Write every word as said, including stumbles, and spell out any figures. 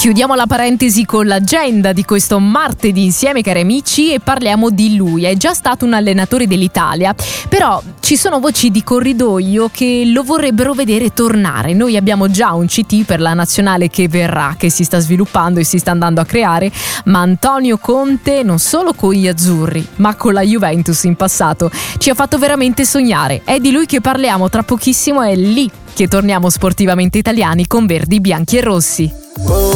Chiudiamo la parentesi con l'agenda di questo martedì insieme, cari amici, e parliamo di lui. È già stato un allenatore dell'Italia, però ci sono voci di corridoio che lo vorrebbero vedere tornare. Noi abbiamo già un C T per la nazionale che verrà, che si sta sviluppando e si sta andando a creare, ma Antonio Conte non solo con gli azzurri, ma con la Juventus in passato ci ha fatto veramente sognare. È di lui che parliamo tra pochissimo, è lì che torniamo sportivamente italiani con verdi, bianchi e rossi.